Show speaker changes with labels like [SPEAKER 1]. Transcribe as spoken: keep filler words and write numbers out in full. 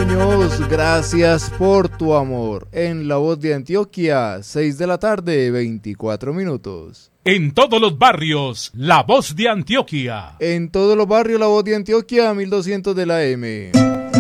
[SPEAKER 1] Muñoz, gracias por tu amor. En La Voz de Antioquia, seis de la tarde, veinticuatro minutos.
[SPEAKER 2] En todos los barrios, La Voz de Antioquia.
[SPEAKER 1] En todos los barrios, La Voz de Antioquia, mil doscientos de la M.